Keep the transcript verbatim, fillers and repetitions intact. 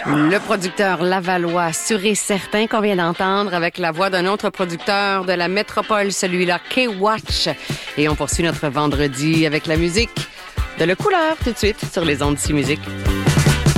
Le producteur lavallois, sûr et certain qu'on vient d'entendre avec la voix d'un autre producteur de la métropole, celui-là, K-Watch. Et on poursuit notre vendredi avec la musique de Le Couleur tout de suite sur les ondes d'ici musique.